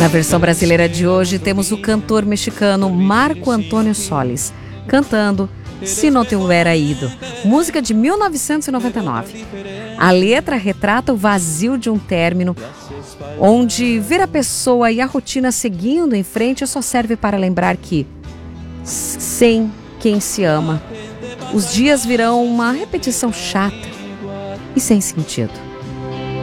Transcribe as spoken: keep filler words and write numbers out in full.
Na versão brasileira de hoje, temos o cantor mexicano Marco Antônio Solis, cantando Se Não Te Hubiera Ido, música de mil novecentos e noventa e nove. A letra retrata o vazio de um término, onde ver a pessoa e a rotina seguindo em frente só serve para lembrar que, sem quem se ama, os dias virão uma repetição chata e sem sentido.